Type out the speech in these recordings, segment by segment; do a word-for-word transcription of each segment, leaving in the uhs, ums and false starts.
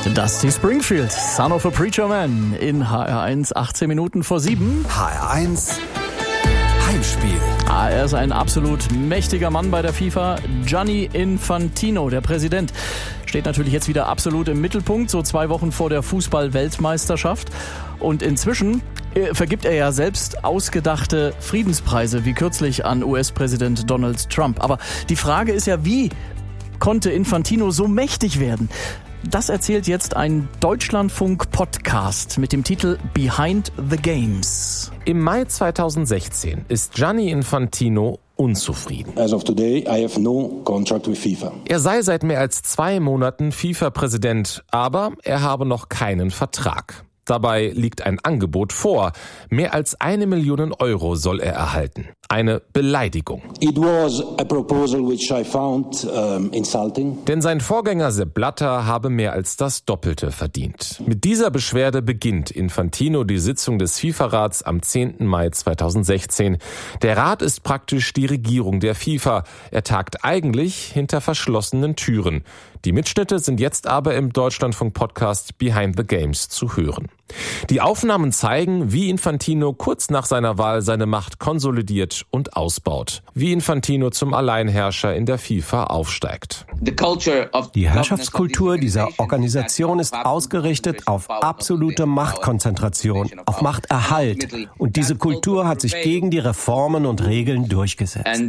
Dusty Springfield, Son of a Preacher Man in H R eins, achtzehn Minuten vor sieben. H R eins Heimspiel. Ah, er ist ein absolut mächtiger Mann bei der FIFA. Gianni Infantino, der Präsident, steht natürlich jetzt wieder absolut im Mittelpunkt, so zwei Wochen vor der Fußball-Weltmeisterschaft. Und inzwischen äh, vergibt er ja selbst ausgedachte Friedenspreise, wie kürzlich an U S-Präsident Donald Trump. Aber die Frage ist ja, wie konnte Infantino so mächtig werden? Das erzählt jetzt ein Deutschlandfunk-Podcast mit dem Titel Behind the Games. Im Mai zweitausendsechzehn ist Gianni Infantino unzufrieden. As of today, I have no contract with FIFA. Er sei seit mehr als zwei Monaten FIFA-Präsident, aber er habe noch keinen Vertrag. Dabei liegt ein Angebot vor. Mehr als eine Million Euro soll er erhalten. Eine Beleidigung. It was a proposal which I found um, insulting. Denn sein Vorgänger Sepp Blatter habe mehr als das Doppelte verdient. Mit dieser Beschwerde beginnt Infantino die Sitzung des FIFA-Rats am zehnten Mai zweitausendsechzehn. Der Rat ist praktisch die Regierung der FIFA. Er tagt eigentlich hinter verschlossenen Türen. Die Mitschnitte sind jetzt aber im Deutschlandfunk-Podcast Behind the Games zu hören. Die Aufnahmen zeigen, wie Infantino kurz nach seiner Wahl seine Macht konsolidiert und ausbaut. Wie Infantino zum Alleinherrscher in der FIFA aufsteigt. Die Herrschaftskultur dieser Organisation ist ausgerichtet auf absolute Machtkonzentration, auf Machterhalt. Und diese Kultur hat sich gegen die Reformen und Regeln durchgesetzt,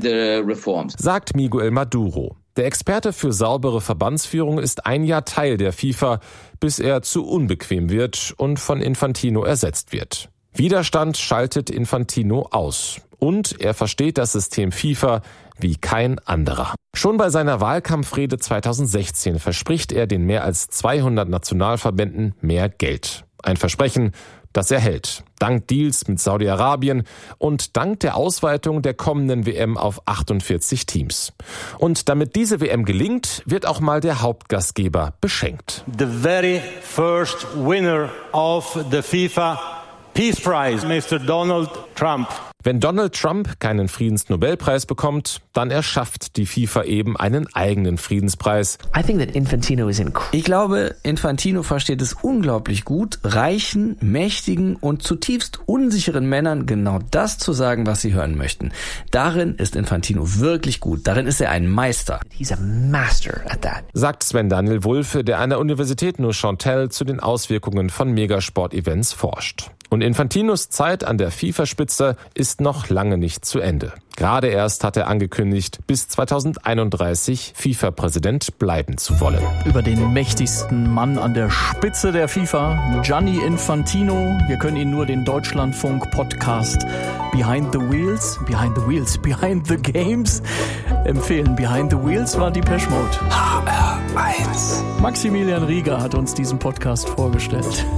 sagt Miguel Maduro. Der Experte für saubere Verbandsführung ist ein Jahr Teil der FIFA, bis er zu unbequem wird und von Infantino ersetzt wird. Widerstand schaltet Infantino aus. Und er versteht das System FIFA wie kein anderer. Schon bei seiner Wahlkampfrede zweitausendsechzehn verspricht er den mehr als zweihundert Nationalverbänden mehr Geld. Ein Versprechen, das er hält. Dank Deals mit Saudi-Arabien und dank der Ausweitung der kommenden W M auf achtundvierzig Teams. Und damit diese W M gelingt, wird auch mal der Hauptgastgeber beschenkt. The very first winner of the FIFA Peace Prize, Mister Donald Trump. Wenn Donald Trump keinen Friedensnobelpreis bekommt, dann erschafft die FIFA eben einen eigenen Friedenspreis. Ich glaube, Infantino versteht es unglaublich gut, reichen, mächtigen und zutiefst unsicheren Männern genau das zu sagen, was sie hören möchten. Darin ist Infantino wirklich gut. Darin ist er ein Meister. He's a master at that. Sagt Sven Daniel Wulfe, der an der Universität Neuchâtel zu den Auswirkungen von Megasport-Events forscht. Und Infantinos Zeit an der FIFA-Spitze ist noch lange nicht zu Ende. Gerade erst hat er angekündigt, bis zweitausendeinunddreißig FIFA-Präsident bleiben zu wollen. Über den mächtigsten Mann an der Spitze der FIFA, Gianni Infantino. Wir können Ihnen nur den Deutschlandfunk-Podcast Behind the Wheels, Behind the Wheels, Behind the Games empfehlen. Behind the Wheels war Depeche Mode. H R eins. Maximilian Rieger hat uns diesen Podcast vorgestellt.